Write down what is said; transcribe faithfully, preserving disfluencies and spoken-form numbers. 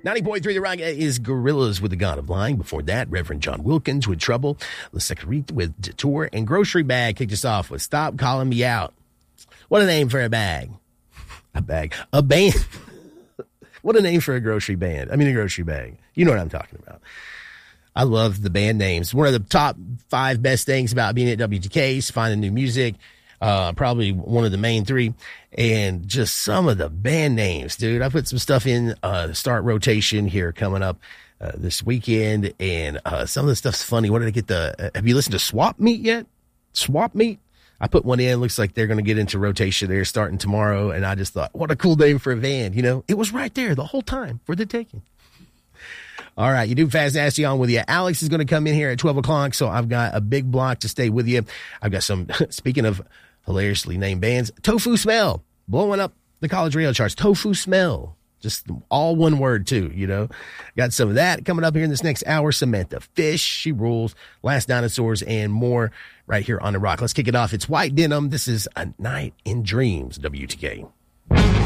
ninety point three The Rock is Gorillas with the God of Lying. Before that, Reverend John Wilkins with Trouble. La Secrete with Detour. And Grocery Bag kicked us off with Stop Calling Me Out. What a name for a bag. A bag. A band. What a name for a grocery band. I mean, a grocery bag. You know what I'm talking about. I love the band names. One of the top five best things about being at W T K is finding new music. Uh, probably one of the main three. And just some of the band names, dude. I put some stuff in uh, start rotation here coming up uh, this weekend. And uh, some of the stuff's funny. What did I get the, uh, have you listened to Swap Meet yet? Swap Meet? I put one in. Looks like they're going to get into rotation. They're starting tomorrow. And I just thought, what a cool name for a band. You know, it was right there the whole time for the taking. All right. You do Fast Nasty on with you. Alex is going to come in here at twelve o'clock. So I've got a big block to stay with you. I've got some, speaking of hilariously named bands, Tofu Smell blowing up the college radio charts. Tofu Smell. Just all one word, too, you know. Got some of that coming up here in this next hour. Samantha Fish, she rules. Last Dinosaurs and more right here on The Rock. Let's kick it off. It's White Denim. This is A Night in Dreams, W T K.